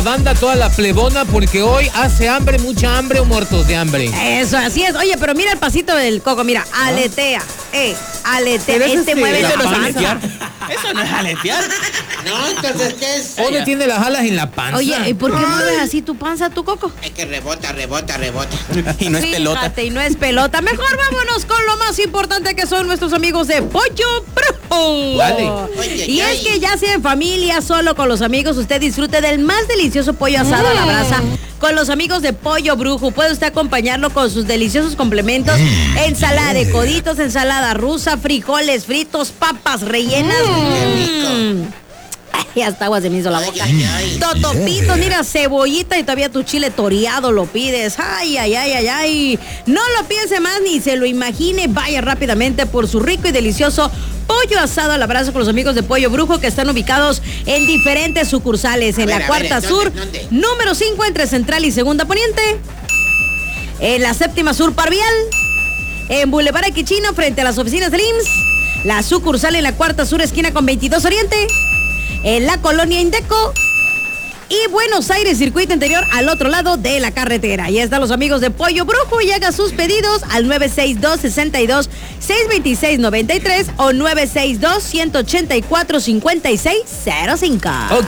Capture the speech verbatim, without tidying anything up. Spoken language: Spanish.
banda, toda la plebona, porque hoy hace hambre, mucha hambre o muertos de hambre. Eso, así es. Oye, pero mira el pasito del Coco, mira, aletea, eh, aletea, este es mueve este, la la panza. ¿Aletear? Eso no es aletear. No, entonces, ¿qué es? ¿Dónde tiene las alas? En la panza. Oye, ¿y por qué mueves así tu panza, tu Coco? Es que rebota, rebota, rebota. Y no es pelota. Fíjate, y no es pelota. Mejor vámonos con lo más importante que son nuestros amigos de Pollo Brujo. Dale. Oye, Y ay. es que ya sea en familia, solo con los amigos, usted disfrute del más delicioso pollo asado a la brasa con los amigos de Pollo Brujo. Puede usted acompañarlo con sus deliciosos complementos: ensalada de coditos, ensalada rusa, frijoles fritos, papas rellenas. Mm. Ay, hasta agua se me hizo la boca. Ay, ay, ay. Totopitos, mira, cebollita y todavía tu chile toreado lo pides. Ay, ay, ay, ay, ay. No lo piense más ni se lo imagine. Vaya rápidamente por su rico y delicioso pollo asado al abrazo con los amigos de Pollo Brujo, que están ubicados en diferentes sucursales. En A ver, la a Cuarta ver, Sur, ¿dónde, dónde? número cinco entre Central y Segunda Poniente. En la Séptima Sur Parvial. En Boulevard Equichino, frente a las oficinas del I M S S. La sucursal en la Cuarta Sur, esquina con veintidós Oriente. En la Colonia Indeco. Y Buenos Aires, circuito interior al otro lado de la carretera. Y están los amigos de Pollo Brujo y haga sus pedidos al nueve seis dos, seis dos, seis dos seis, nueve tres o nueve seis dos, uno ocho cuatro, cinco seis cero cinco. Ok,